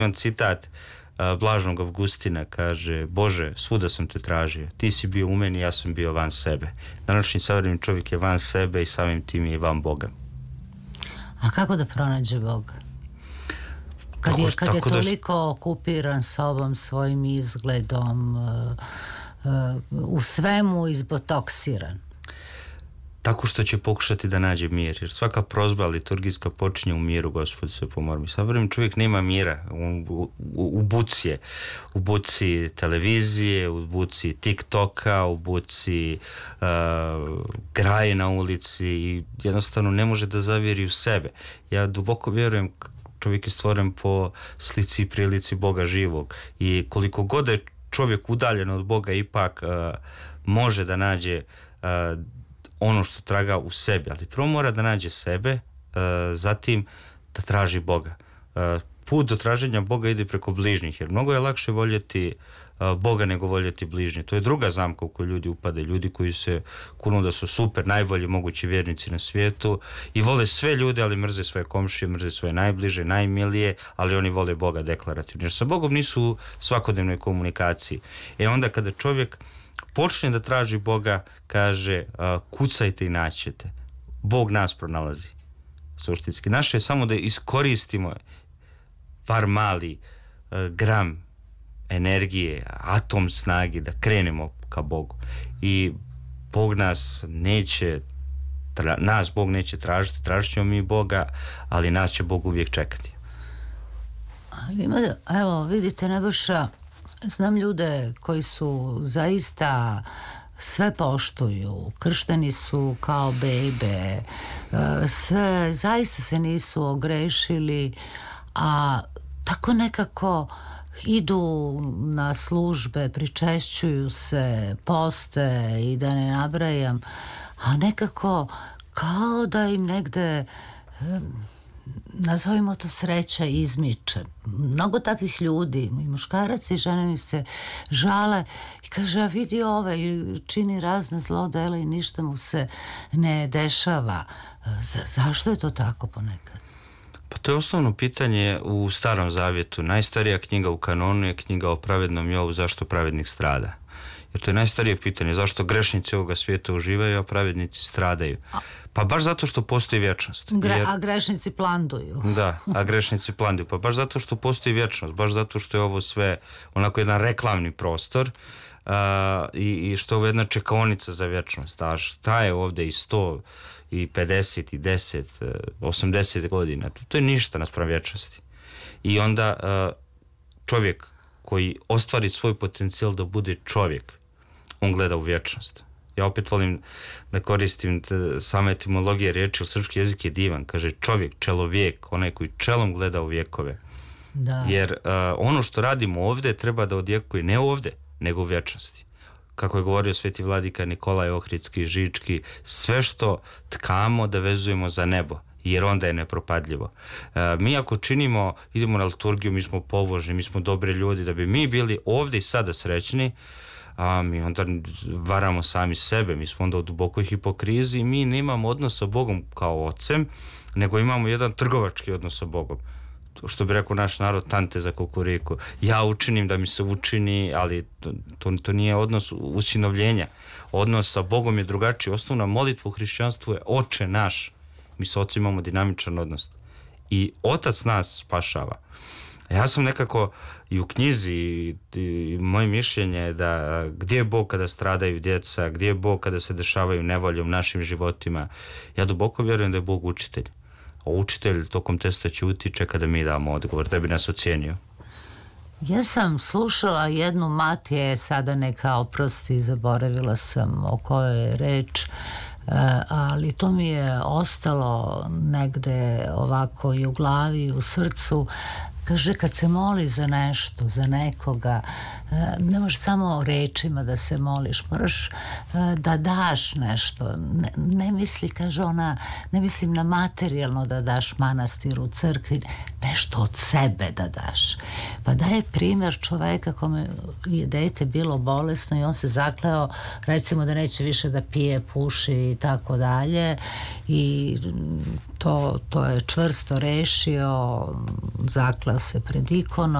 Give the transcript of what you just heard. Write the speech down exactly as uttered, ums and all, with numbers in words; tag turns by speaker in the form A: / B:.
A: Imam citat uh, Blažnog Avgustina, kaže: Bože, svuda sam te tražio, ti si bio u meni, ja sam bio van sebe. Današnji savremeni čovjek je van sebe i samim tim je i van Boga.
B: A kako da pronađe Boga? Kad je, kad je toliko da... okupiran sobom, svojim izgledom, uh, uh, u svemu izbotoksiran?
A: Tako što će pokušati da nađe mir, jer svaka prozba liturgijska počinje u miru, Gospod se pomori. Savremeni čovjek nema mira, u, u, u buci je, u buci televizije, u buci TikToka, u buci uh, graje na ulici i jednostavno ne može da zavjeri u sebe. Ja duboko vjerujem, čovjek je stvoren po slici i prilici Boga živog i koliko god je čovjek udaljen od Boga, ipak uh, može da nađe uh, ono što traga u sebi, ali prvo mora da nađe sebe, uh, zatim da traži Boga. Uh, put do traženja Boga ide preko bližnjih, jer mnogo je lakše voljeti uh, Boga nego voljeti bližnje. To je druga zamka u koju ljudi upade. Ljudi koji se kunu da su super, najbolji mogući vjernici na svijetu i vole sve ljude, ali mrze svoje komšije, mrze svoje najbliže, najmilije, ali oni vole Boga deklarativno. Jer sa Bogom nisu u svakodnevnoj komunikaciji. E onda kada čovjek počne da traži Boga, kaže: uh, kucajte i naćete. Bog nas pronalazi. Suštinski. Naše je samo da iskoristimo var mali uh, gram energije, atom snage, da krenemo ka Bogu. I Bog nas neće, tra, nas Bog neće tražiti, tražit ćemo mi Boga, ali nas će Bog uvijek čekati.
B: Evo, vidite, Nebojša, znam ljude koji su zaista sve poštuju, kršteni su kao bebe, sve, zaista se nisu ogrešili, a tako nekako idu na službe, pričešćuju se, poste i da ne nabrajam, a nekako kao da im negde, nazovimo to, sreća izmiče. Mnogo takvih ljudi, i muškarac i žene mi se žale i kaže: a vidi ovaj, čini razne zlodela i ništa mu se ne dešava. Za, zašto je to tako ponekad?
A: Pa to je osnovno pitanje u Starom Zavjetu. Najstarija knjiga u kanonu je knjiga o pravednom Jovu, zašto pravednik strada. Jer to je najstarije pitanje, zašto grešnici ovoga svijeta uživaju, a pravednici stradaju. Pa baš zato što postoji vječnost.
B: Gre, jer, a grešnici planduju.
A: Da, a grešnici planduju. Pa baš zato što postoji vječnost, baš zato što je ovo sve onako jedan reklamni prostor uh, i, i što je ovo jedna čekaonica za vječnost. A šta je ovdje i sto i pedeset i deset, osamdeset godina? To je ništa naspram vječnosti. I onda uh, čovjek koji ostvari svoj potencijal da bude čovjek, on gleda u vječnost. Ja opet volim da koristim same etimologije riječi, srpski jezik je divan. Kaže čovjek, čelovijek, onaj koji čelom gleda u vjekove.
B: Da.
A: Jer uh, ono što radimo ovdje treba da odjekuje ne ovdje, nego u vječnosti. Kako je govorio sveti vladika Nikolaj Ohridski, Žički, sve što tkamo da vezujemo za nebo, jer onda je nepropadljivo. E, mi ako činimo, idemo na liturgiju, mi smo pobožni, mi smo dobri ljudi, da bi mi bili ovdje i sada srećni, a mi onda varamo sami sebe, mi smo onda u dubokoj hipokrizi i mi nemamo odnos sa Bogom kao ocem, nego imamo jedan trgovački odnos sa Bogom. Što bi rekao naš narod, tante za kukuriku. Ja učinim da mi se učini, ali to, to, to nije odnos usinovljenja. Odnos sa Bogom je drugačiji. Osnovna molitva u hrišćanstvu je Oče naš. Mi sa ocem imamo dinamičan odnos. I Otac nas spašava. Ja sam nekako i u knjizi i, i moje mišljenje je da gdje je Bog kada stradaju djeca, gdje je Bog kada se dešavaju nevolje u našim životima. Ja duboko vjerujem da je Bog učitelj. A učitelj tokom testa ćuti, čeka da mi damo odgovor, da bi nas ocijenio.
B: Ja sam slušala jednu Matije, sada neka oprosti, zaboravila sam o kojoj je reč, ali to mi je ostalo negde ovako i u glavi i u srcu. Kaže, kad se moli za nešto, za nekoga, ne možeš samo rečima da se moliš, moraš da daš nešto. Ne, ne misli, kaže ona, ne mislim na materijalno da daš manastiru, crkvi, nešto od sebe da daš. Pa daje primjer čoveka kome je dete bilo bolesno i on se zakleo, recimo, da neće više da pije, puši i tako dalje, i to, to je čvrsto rešio, zakleo se pred ikonom.